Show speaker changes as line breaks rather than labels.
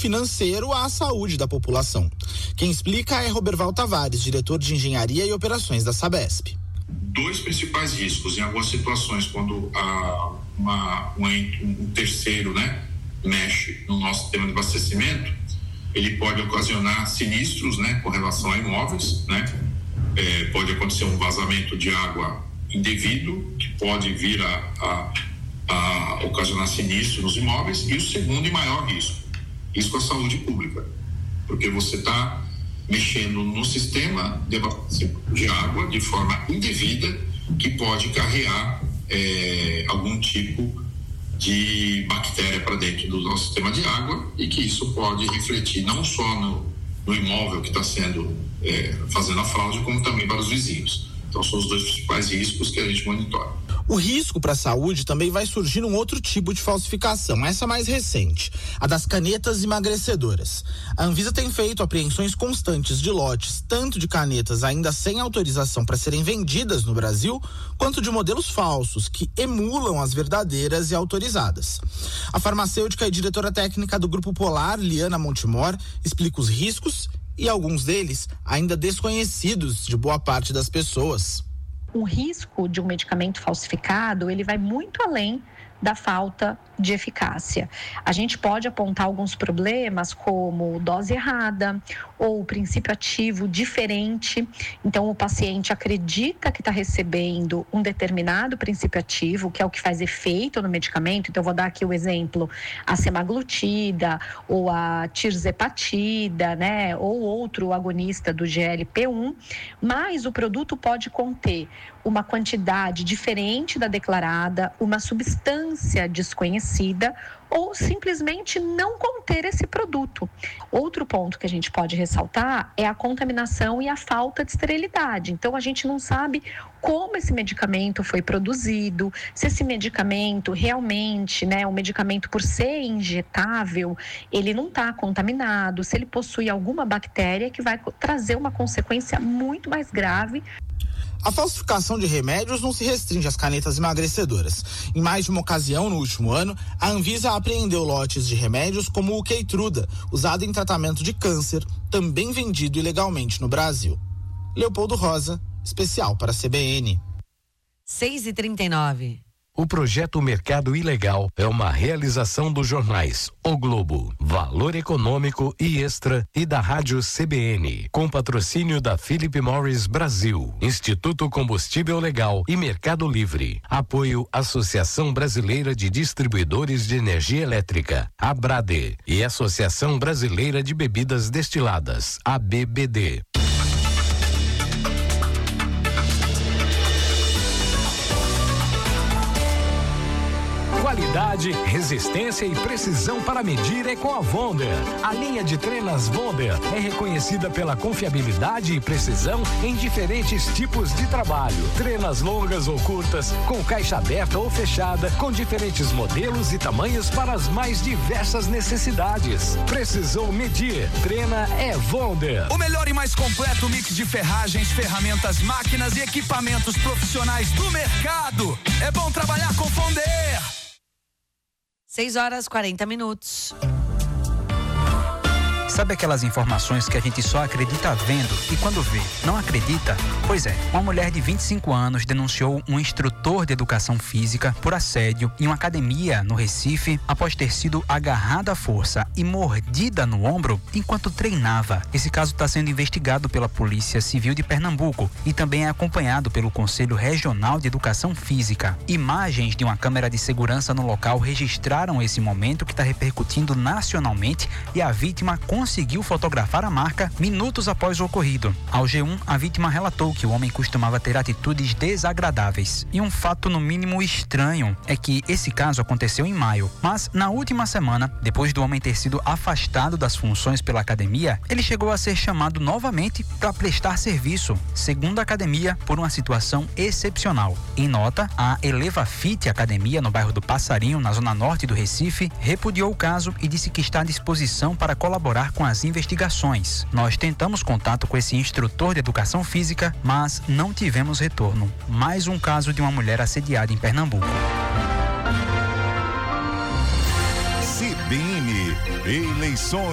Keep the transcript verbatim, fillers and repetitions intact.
financeiro à saúde da população. Quem explica é Roberval Tavares, diretor de Engenharia e Operações da Sabesp.
Dois principais riscos, em algumas situações, quando a, uma, um, um terceiro, né, mexe no nosso sistema de abastecimento, ele pode ocasionar sinistros, né, com relação a imóveis, né, é, pode acontecer um vazamento de água indevido, que pode vir a, a, a ocasionar sinistro nos imóveis. E o segundo e maior risco, risco à saúde pública, porque você está mexendo no sistema de abastecimento de água de forma indevida, que pode carregar é, algum tipo de bactéria para dentro do nosso sistema de água, e que isso pode refletir não só no, no imóvel que está sendo é, fazendo a fraude, como também para os vizinhos. Então são os dois principais riscos que a gente monitora.
O risco para a saúde também vai surgir num outro tipo de falsificação, essa mais recente, a das canetas emagrecedoras. A Anvisa tem feito apreensões constantes de lotes, tanto de canetas ainda sem autorização para serem vendidas no Brasil, quanto de modelos falsos, que emulam as verdadeiras e autorizadas. A farmacêutica e diretora técnica do Grupo Polar, Liana Montemor, explica os riscos e alguns deles ainda desconhecidos de boa parte das pessoas.
O risco de um medicamento falsificado, ele vai muito além da falta de eficácia. A gente pode apontar alguns problemas, como dose errada ou princípio ativo diferente. Então, o paciente acredita que está recebendo um determinado princípio ativo, que é o que faz efeito no medicamento. Então, eu vou dar aqui o exemplo, a semaglutida ou a tirzepatida, né, ou outro agonista do G L P um, mas o produto pode conter uma quantidade diferente da declarada, uma substância desconhecida ou simplesmente não conter esse produto. Outro ponto que a gente pode ressaltar é a contaminação e a falta de esterilidade. Então, a gente não sabe como esse medicamento foi produzido, se esse medicamento realmente, né, o medicamento por ser injetável, ele não está contaminado, se ele possui alguma bactéria que vai trazer uma consequência muito mais grave.
A falsificação de remédios não se restringe às canetas emagrecedoras. Em mais de uma ocasião, no último ano, a Anvisa apreendeu lotes de remédios como o Keytruda, usado em tratamento de câncer, também vendido ilegalmente no Brasil. Leopoldo Rosa, especial para a C B N.
seis e trinta e nove.
O projeto Mercado Ilegal é uma realização dos jornais O Globo, Valor Econômico e Extra e da Rádio C B N, com patrocínio da Philip Morris Brasil, Instituto Combustível Legal e Mercado Livre. Apoio Associação Brasileira de Distribuidores de Energia Elétrica, ABRADE, e Associação Brasileira de Bebidas Destiladas, A B B D. Qualidade, resistência e precisão para medir é com a Wonder. A linha de trenas Wonder é reconhecida pela confiabilidade e precisão em diferentes tipos de trabalho. Trenas longas ou curtas, com caixa aberta ou fechada, com diferentes modelos e tamanhos para as mais diversas necessidades. Precisou medir? Treina é Wonder.
O melhor e mais completo mix de ferragens, ferramentas, máquinas e equipamentos profissionais do mercado. É bom trabalhar com Wonder.
seis horas e quarenta minutos.
Sabe aquelas informações que a gente só acredita vendo e quando vê, não acredita? Pois é, uma mulher de vinte e cinco anos denunciou um instrutor de educação física por assédio em uma academia no Recife após ter sido agarrada à força e mordida no ombro enquanto treinava. Esse caso está sendo investigado pela Polícia Civil de Pernambuco e também é acompanhado pelo Conselho Regional de Educação Física. Imagens de uma câmera de segurança no local registraram esse momento que está repercutindo nacionalmente e a vítima conseguiu fotografar a marca minutos após o ocorrido. Ao G um, a vítima relatou que o homem costumava ter atitudes desagradáveis. E um fato no mínimo estranho é que esse caso aconteceu em maio, mas na última semana, depois do homem ter sido afastado das funções pela academia, ele chegou a ser chamado novamente para prestar serviço, segundo a academia, por uma situação excepcional. Em nota, a Eleva Fit Academia, no bairro do Passarinho, na zona norte do Recife, repudiou o caso e disse que está à disposição para colaborar com as investigações. Nós tentamos contato com esse instrutor de educação física, mas não tivemos retorno. Mais um caso de uma mulher assediada em Pernambuco.
C B N, eleições.